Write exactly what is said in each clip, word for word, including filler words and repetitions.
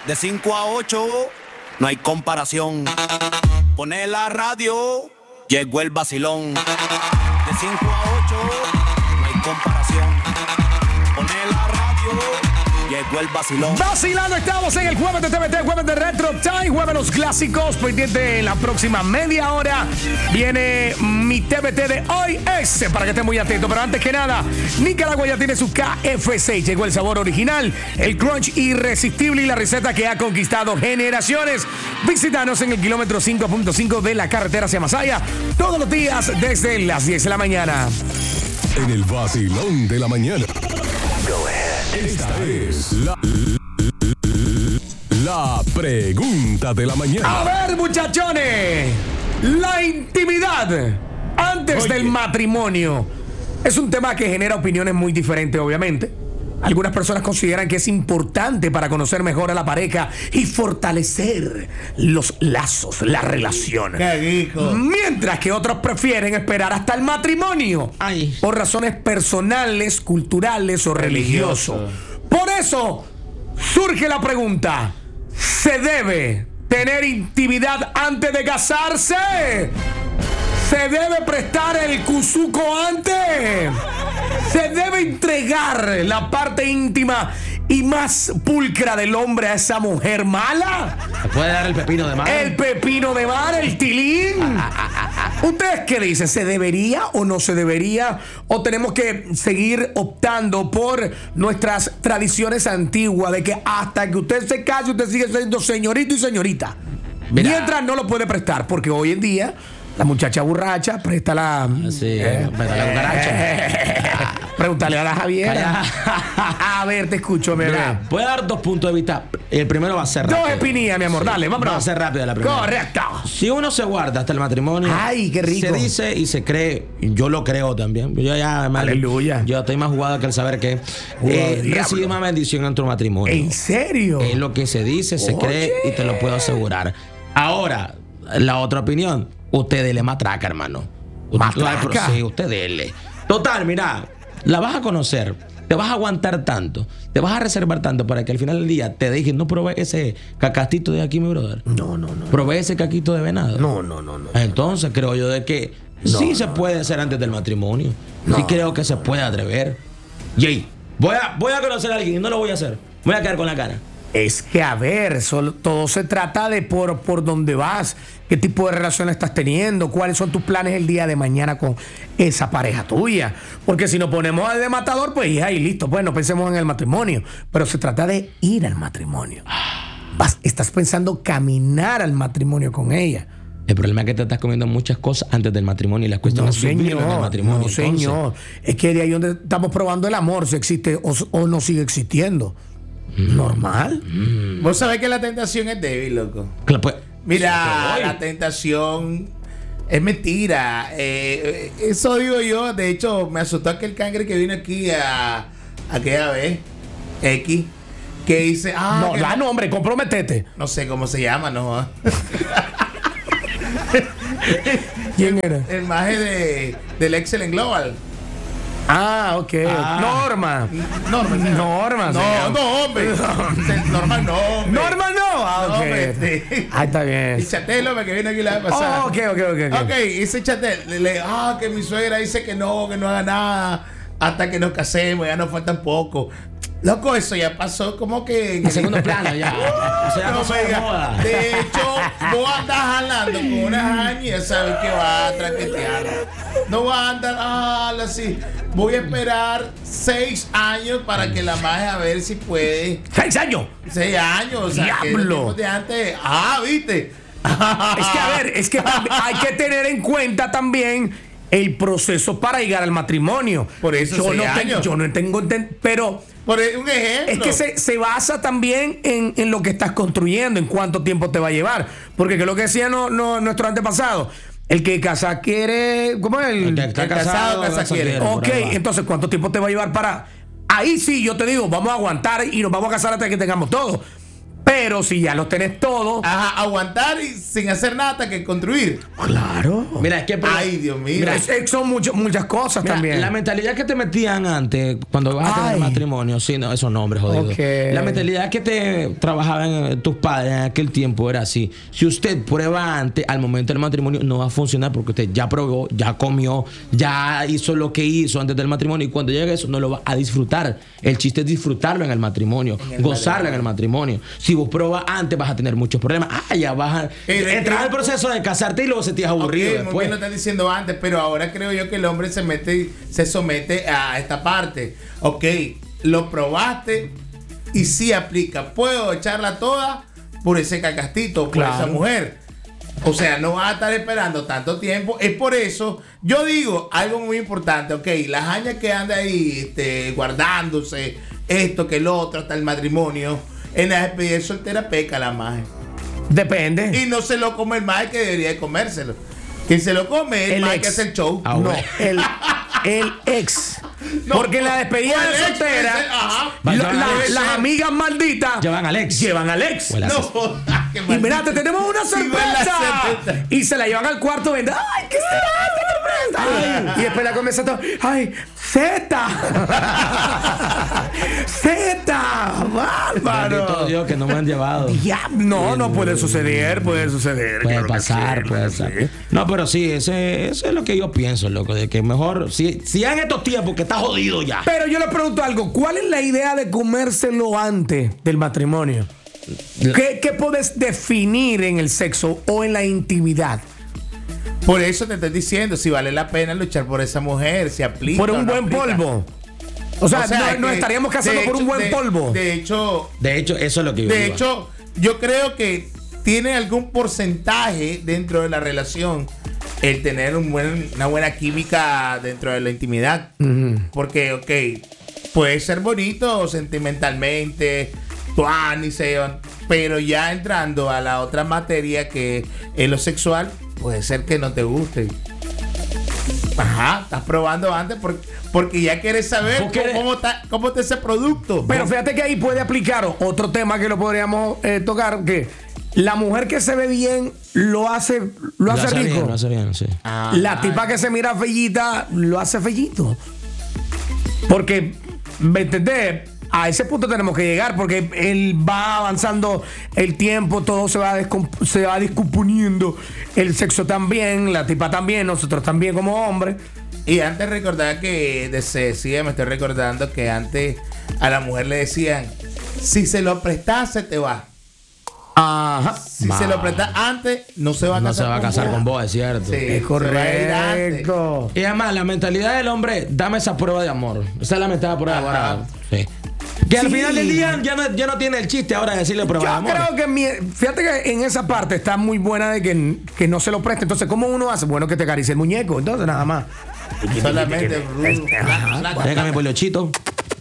De cinco a ocho, no hay comparación. Pone la radio, llegó el vacilón. De cinco a ocho, no hay comparación. Pone la radio, llegó el vacilón. Vacilando, estamos en el jueves de T V T, jueves de Retro Time, jueves de los clásicos. Pendiente en la próxima media hora viene mi T V T de hoy ese, para que estén muy atentos. Pero antes que nada, Nicaragua ya tiene su K F C. Llegó el sabor original, el crunch irresistible y la receta que ha conquistado generaciones. Visítanos en el kilómetro cinco punto cinco de la carretera hacia Masaya todos los días desde las diez de la mañana. En el vacilón de la mañana. Esta es la, la pregunta de la mañana. A ver, muchachones, la intimidad antes Oye. del matrimonio es un tema que genera opiniones muy diferentes, obviamente. Algunas personas consideran que es importante para conocer mejor a la pareja y fortalecer los lazos, la relación. Qué rico. Mientras que otros prefieren esperar hasta el matrimonio Ay. por razones personales, culturales o religiosas. Religioso. Por eso surge la pregunta: ¿se debe tener intimidad antes de casarse? ¿Se debe prestar el cuzuco antes? ¿Se debe entregar la parte íntima y más pulcra del hombre a esa mujer mala? ¿Se puede dar el pepino de mar? El pepino de mar, el tilín. ¿Ustedes qué dicen? ¿Se debería o no se debería? ¿O tenemos que seguir optando por nuestras tradiciones antiguas de que hasta que usted se case, usted sigue siendo señorito y señorita? Mira. Mientras no lo puede prestar, porque hoy en día la muchacha borracha presta la... Sí, eh, presta la cucaracha. Pregúntale a la Javiera. A ver, te escucho, mi bebé. Mira, voy a dar dos puntos de vista. El primero va a ser rápido. Dos opiniones, mi amor. Dale, vámonos. Va a ser rápido la primera. Correcto. Si uno se guarda hasta el matrimonio, Ay, qué rico. se dice y se cree, yo lo creo también. Yo ya, además, Aleluya. yo estoy más jugado que el saber que Oh, eh, diablo. recibir una bendición en tu matrimonio. ¿En serio? Es lo que se dice, se Oye. cree y te lo puedo asegurar. Ahora, la otra opinión, usted dele matraca, hermano. ¿Matraca? Sí, usted dele. Total, mira, la vas a conocer, te vas a aguantar tanto, te vas a reservar tanto para que al final del día te dejes, no probé ese cacastito de aquí, mi brother. No, no, no. Probé ese caquito de venado. No, no, no, no. Entonces creo yo de que No, sí no, se puede hacer antes del matrimonio. No. Sí creo que se puede atrever. Jay, voy a, voy a conocer a alguien y no lo voy a hacer. Voy a quedar con la cara. Es que, a ver, solo- todo se trata de por, por dónde vas, qué tipo de relación estás teniendo, cuáles son tus planes el día de mañana con esa pareja tuya. Porque si nos ponemos al de matador, pues ya, y listo, pues no pensemos en el matrimonio. Pero se trata de ir al matrimonio. Vas, estás pensando caminar al matrimonio con ella. El problema es que te estás comiendo muchas cosas antes del matrimonio y la cuestión No, es vivirlo señor. en el matrimonio. No, Entonces, señor. Es que de ahí donde estamos probando el amor, si existe o, o no sigue existiendo. Normal. Vos sabés que la tentación es débil, loco. claro, pues, Mira, sí, la tentación es mentira. Eh, eh, eso digo yo. De hecho, me asustó aquel cangre que vino aquí a aquella vez, X, que dice, ah, No, que da no, nombre, comprometete. no sé cómo se llama, no. ¿Quién era? El maje de, del Excellent Global. Ah, ok. Ah. Norma. Norma. ¿sí? Norma. se No, llama. no, hombre. Normal no, hombre. Norma no. Ah, No, ok. hombre, sí. Ah, está bien. El Chatel, hombre, que vino aquí la vez pasada. Oh, ok, ok, ok. ok. Ok, ese Chatel, le, le- ah, que mi suegra dice que no, que no haga nada hasta que nos casemos, ya nos faltan poco. Loco, eso ya pasó como que en a segundo plano ya. O sea, no, no se venga. moda. De hecho, vos andas jalando con una años y ya sabes que va a traquetear. No va a andar ah, así. Voy a esperar seis años para que la maje a ver si puede. ¡Seis años! Seis años, o sea, que los ¡Diablo! tiempos de antes. Ah, viste. Es que, a ver, es que tam- hay que tener en cuenta también el proceso para llegar al matrimonio. Por eso yo seis no tengo, años. yo no tengo enten- pero Por un ejemplo. es que se, se basa también en, en lo que estás construyendo, en cuánto tiempo te va a llevar. Porque que lo que decía no, no, nuestro antepasado, el que casa quiere, ¿cómo es? El, El que está el casado, casado, casa casa quiere. quiere. por Ok, ahí va. entonces, ¿cuánto tiempo te va a llevar para...? Ahí sí, yo te digo, vamos a aguantar y nos vamos a casar hasta que tengamos todo. Pero si ya los tenés todos. Ajá, aguantar y sin hacer nada hasta que construir. Claro. Mira, es que. Ay, Dios mío. Mira, Es- es- son mucho- muchas cosas Mira, también. la mentalidad que te metían antes, cuando vas a tener Ay. matrimonio, sí, no, esos nombres jodidos. Ok. La mentalidad que te trabajaban eh, tus padres en aquel tiempo era así. Si usted prueba antes, al momento del matrimonio no va a funcionar porque usted ya probó, ya comió, ya hizo lo que hizo antes del matrimonio y cuando llegue eso no lo va a disfrutar. El chiste es disfrutarlo en el matrimonio, el gozarlo en el matrimonio. Si vos pruebas antes vas a tener muchos problemas. Ah, ya vas a Eh, entrar eh, al proceso de casarte y luego se te has aburrido Ok, muy después. bien lo estás diciendo antes, pero ahora creo yo que el hombre se mete, se somete a esta parte. Ok, lo probaste y sí aplica. Puedo echarla toda por ese cacastito, por Claro. esa mujer. O sea, no vas a estar esperando tanto tiempo. Es por eso, yo digo algo muy importante. Ok, las añas que anda ahí este, guardándose, esto que el otro, hasta el matrimonio, en la despedida de soltera peca la maje. Depende. Y no se lo come el maje que debería de comérselo. Quien se lo come es el, El maje ex. que hace el show. Ah, No, bueno. el, el ex. No, Porque en la despedida o el de ex soltera, puede ser, ajá. Va, la- llevan la- al ex. las amigas malditas Llevan al ex. llevan al ex. O el No, qué Y maldito. mira, te tenemos una Sí, ven la sorpresa. sorpresa. Y se la llevan al cuarto, ven. ¡Ay, qué será esta sorpresa! Y después la comienza todo. ¡Ay, Z! ¡Z! Bendito ¡Bárbaro! Dios que no me han llevado. Ya, no, no puede suceder, puede suceder. Puede claro que pasar, sí, puede claro que pasar. sí. No, pero sí, ese, ese es lo que yo pienso, loco. De que mejor, si, si en estos tiempos que está jodido ya. Pero yo le pregunto algo, ¿cuál es la idea de comérselo antes del matrimonio? ¿Qué, qué puedes definir en el sexo o en la intimidad? Por eso te estoy diciendo, si vale la pena luchar por esa mujer, si aplica. Por o un no buen aplica. polvo. O sea, O sea, no- nos que, estaríamos casando de por un hecho- buen de- polvo. De hecho, De hecho, eso es lo que yo de digo. hecho, yo creo que tiene algún porcentaje dentro de la relación el tener un buen, una buena química dentro de la intimidad. Porque, ok, puede ser bonito sentimentalmente, tuan y se llevan, pero ya entrando a la otra materia que es lo sexual, puede ser que no te guste. Ajá, estás probando antes porque, porque ya quieres saber Porque- cómo, cómo está, cómo está ese producto. Pero fíjate que ahí puede aplicar otro tema que lo podríamos eh, tocar, que la mujer que se ve bien lo hace, lo Lo hace, hace rico. bien, lo hace bien, sí. Ah, La tipa que se mira fellita lo hace fellito. Porque, ¿me entendés? A ese punto tenemos que llegar porque él va avanzando el tiempo, todo se va, descomp- se va descomponiendo. El sexo también, la tipa también, nosotros también como hombres. Y antes recordaba que de- se decía, me estoy recordando que antes a la mujer le decían, si se lo prestas se te va. Ajá. Si Ma. se lo prestas antes, no se va a No casar se va a casar con vos, es cierto. Sí, Es se va a ir antes. correcto. Y además, la mentalidad del hombre, dame esa prueba de amor. Esa es la mentalidad de prueba de Ajá. amor. Sí. Que al Sí. final del día ya no, ya no tiene el chiste ahora de decirle prueba de Yo amor. creo que mi- fíjate que en esa parte está muy buena de que, que no se lo preste. Entonces, ¿cómo uno hace? Bueno, que te acaricie el muñeco. Entonces, nada más. Solamente rudo, flaco, flaco. Déjame polochito.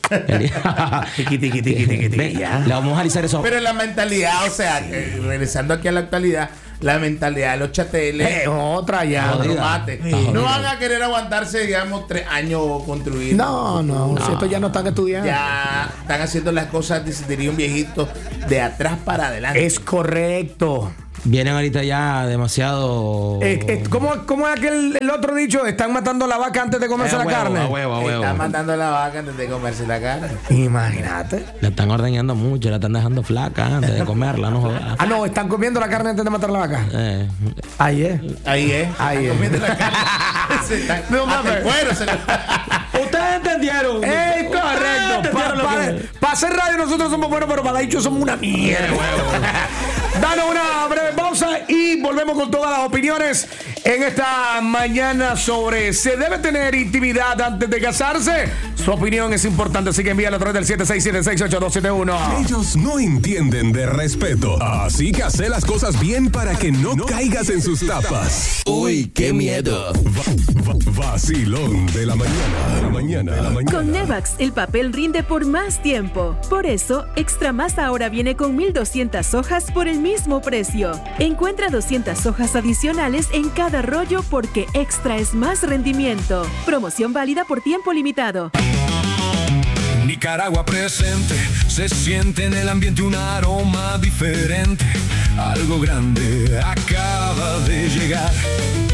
Tiqui, tiqui, tiqui, tiqui, tiqui, Ven, ya. le vamos a alisar eso. Pero la mentalidad, o sea, eh, regresando aquí a la actualidad, la mentalidad de los chateles. Eh, otra ya. Jodida. no mate. Sí. No van a querer aguantarse, digamos, tres años construir. No, no, si estos ya no están estudiando. Ya están haciendo las cosas, diría un viejito, de atrás para adelante. Es correcto. Vienen ahorita ya demasiado. Eh, eh, ¿cómo, ¿Cómo es aquel el otro dicho? Están matando a la vaca antes de comerse Eh, la huevo, carne. a huevo, a huevo. Están mandando la vaca antes de comerse la carne. Imagínate. La están ordeñando mucho, la están dejando flaca antes de comerla, no jodas. Ah, no, están comiendo la carne antes de matar la vaca. Eh, Ahí es. Ahí es. Ahí Están es. comiendo la carne. Se están- No hasta mames. el cuero se lo- Ustedes entendieron. ¡Ey, Ustedes correcto! entendieron lo Para que- hacer radio nosotros somos buenos, pero para dicho somos una mierda. Danos una breve pausa y volvemos con todas las opiniones en esta mañana sobre ¿se debe tener intimidad antes de casarse? Su opinión es importante, así que envíala a través del siete seis siete seis ocho dos siete uno. Ellos no entienden de respeto, así que hace las cosas bien para que no caigas en sus tapas. Uy, qué miedo. Va- va- vacilón de la mañana, de la mañana, de la mañana. Con Nevax, el papel rinde por más tiempo. Por eso, Extra Más ahora viene con mil doscientas hojas por el mismo precio. Encuentra doscientas hojas adicionales en cada rollo porque Extra es más rendimiento. Promoción válida por tiempo limitado. Ni Nicaragua presente, se siente en el ambiente un aroma diferente. Algo grande acaba de llegar.